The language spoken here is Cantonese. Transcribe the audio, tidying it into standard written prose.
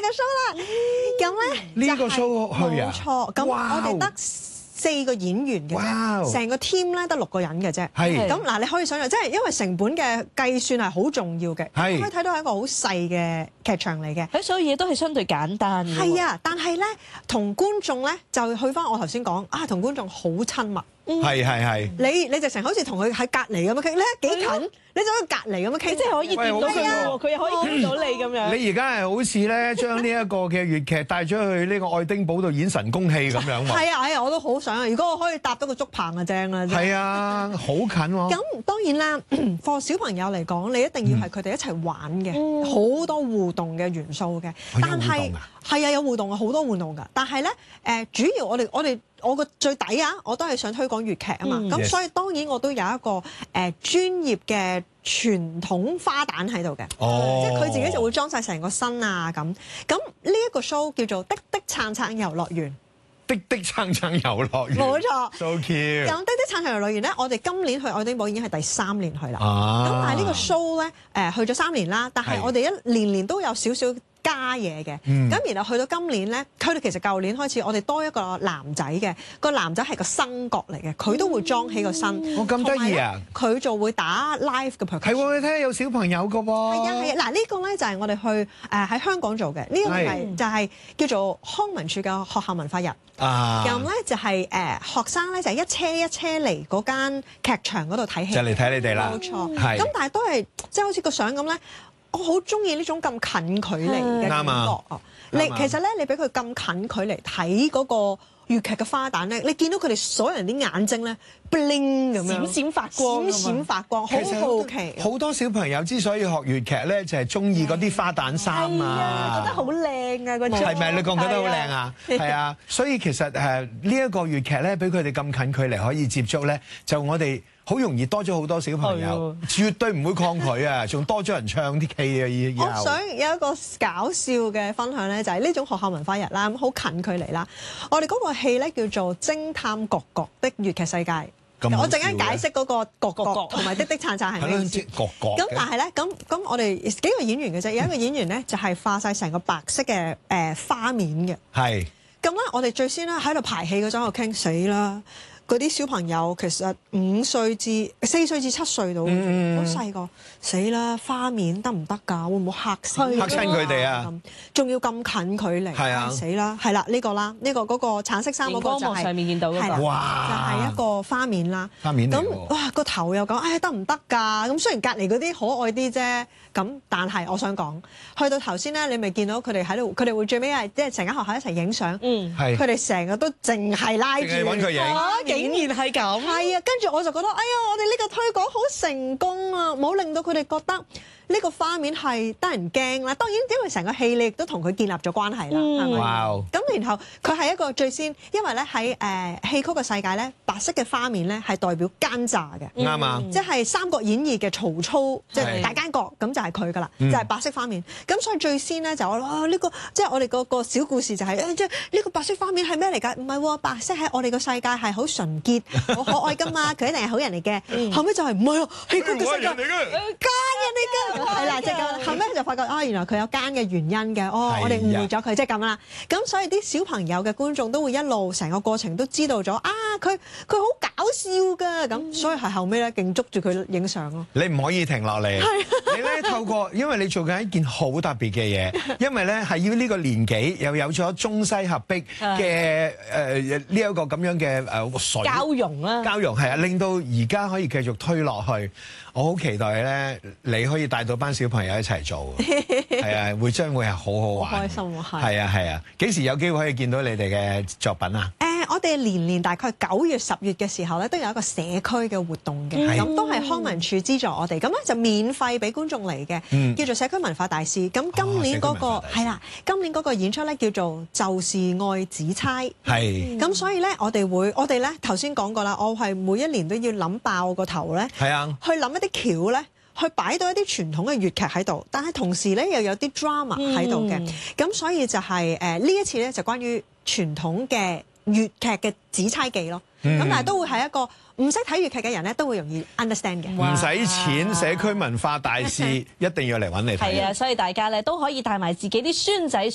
嘅 show 啦。咁咧呢個 show 去啊？ 冇錯。咁我哋得4個演員嘅啫，成個 team 咧得6個人嘅啫。 係。 咁嗱，你可以想象，即係因為成本嘅計算係好重要嘅。 係。 可以睇到係一個好細嘅劇場嚟嘅。 喺所有嘢都係相對簡單嘅。 係啊，但係咧同觀眾咧就去翻我頭先講啊，同觀眾好親密。 係。 你直情好似同佢喺隔離咁樣傾咧，幾近？你就喺隔離咁樣傾， 即係可以見到佢喎，佢又可以見到你咁樣。 你而家係好似咧將呢一個嘅粵劇帶咗去呢個愛丁堡度演神功戲咁樣喎。 係啊，我都好想啊！如果我可以搭到個竹棚就正啦。 係啊，好近喎。 咁當然啦，for 小朋友嚟講，你一定要係佢哋一齊玩嘅，好多互動嘅元素嘅。但係係啊，有互動啊，好多互動㗎。但係咧主要我個最底啊，我都係想推廣粵劇啊嘛。咁所以當然我都有一個專業嘅傳統花旦喺度嘅，即係佢自己就會裝晒成個身啊咁。咁呢一個 show 叫做的的撐撐遊樂園。 的的撐撐遊樂園， 冇錯。 So cute。 咁的的撐撐遊樂園咧，我哋今年去愛丁堡已經係第3年去啦。 咁但係呢個 show 咧去咗3年啦，但係我哋年年都有少少加嘢嘅。咁然後去到今年咧，其實舊年開始，我哋多一個男仔嘅，個男仔係個生角嚟嘅，佢都會裝起個身。 咁得意啊！ 佢就會打 live 嘅 percussion。係喎，你睇下有小朋友㗎喎。 係啊。嗱呢個咧就係我哋去喺香港做嘅，呢個係就係叫做康文署嘅學校文化日。咁咧就係學生咧就一車一車嚟嗰間劇場嗰度睇戲。就嚟睇你哋啦。冇錯。咁但係都係即係好似個相咁咧。我好中意呢種咁近距離嘅感覺啊！其實咧，你俾佢咁近距離睇嗰個粵劇嘅花旦咧，你見到佢哋所有人啲眼睛咧 bling 咁樣， 閃閃發光， 閃閃發光，好好奇。 好多小朋友之所以學粵劇咧，就係中意嗰啲花旦衫啊， 覺得好靚啊！嗰種係咪你覺得好靚啊？係啊，所以其實呢一個粵劇咧，俾佢哋咁近距離可以接觸咧，就我哋好容易多咗好多小朋友，絕對唔會抗拒啊！仲多咗人唱啲戲啊！ 我想有一個搞笑嘅分享咧，就係呢種學校文化日啦，咁好近距離啦。我哋嗰個戲咧叫做《偵探角角的粵劇世界》。我陣間解釋嗰個角角同埋的的撐撐係咩意思。咁但係咧，咁我哋幾個演員嘅啫，有一個演員咧就係化晒成個白色嘅花面嘅。係。咁咧，我哋最先咧喺度排戲嗰陣，我傾死啦。嗰啲小朋友其實4歲至7歲到，好細個，死啦！花面得唔得㗎？會唔會嚇死？ 嚇親佢哋啊！ 仲要咁近距離，係啊，死啦！係啦，呢個啦，呢個嗰個橙色衫嗰個就係上面見到嗰個， 哇！就係一個花面啦。 花面嚟喎。 咁哇，個頭又講，得唔得㗎？咁雖然隔離嗰啲可愛啲啫，咁但係我想講，去到頭先咧，你咪見到佢哋喺度，佢哋會最尾係即係成間學校一齊影相。係。佢哋成日都淨係拉住揾佢影。 竟然係咁， 係啊！跟住我就覺得，哎呀，我哋呢個推廣好成功啊！冇令到佢哋覺得呢個花面係得人驚啦。當然，因為成個戲你亦都同佢建立咗關係啦，係咪？咁然後佢係一個最先，因為咧喺戲曲嘅世界咧，白色嘅花面咧係代表奸詐嘅， 啱啊！ 即係《三國演義》嘅曹操，即係大奸角，咁就係佢噶啦，就係白色花面。咁所以最先咧就呢個即係我哋個小故事就係即係呢個白色花面係咩嚟㗎？唔係喎，白色喺我哋個世界係好純潔、好可愛㗎嘛，佢一定係好人嚟嘅。後尾就係唔係喎，戲曲嘅世界奸人嚟㗎，係啦，即係咁。後尾就發覺原來佢有奸嘅原因嘅，我哋誤會咗佢，即係咁啦。咁所以啲小朋友嘅觀眾都會一路成個過程都知道咗佢好搞笑㗎，咁所以係後尾咧勁捉住佢影相咯。 你唔可以停落嚟，你咧透過，因為你做緊一件好特別嘅嘢，因為咧係要呢個年紀又有咗中西合璧嘅呢一個咁樣嘅水交融啦， 交融係啊，令到而家可以繼續推落去。我好期待咧，你可以帶到班小朋友一齊做，係啊，將會係好好玩， 好開心喎， 係啊，幾時有機會可以見到你哋嘅作品啊？ 我哋年大概9月、10月嘅時候咧，都有一個社區嘅活動嘅，咁都係康文署資助我哋，咁咧就免費俾觀眾嚟嘅，叫做社區文化大使。咁今年嗰個係啦，今年嗰個演出咧叫做就是愛紫釵，係。咁所以咧，我哋咧頭先講過啦，我係每一年都要諗爆個頭咧，係啊，去諗一啲橋咧。去擺到一啲傳統嘅粵劇喺度，但係同時咧又有啲 drama 喺度嘅，咁所以就係呢一次咧就關於傳統嘅粵劇嘅紫釵記咯，咁但係都會係一個唔識睇粵劇嘅人咧都會容易 understand 嘅。 唔使錢，社區文化大使一定要嚟揾你睇。 係啊，所以大家咧都可以帶埋自己啲孫仔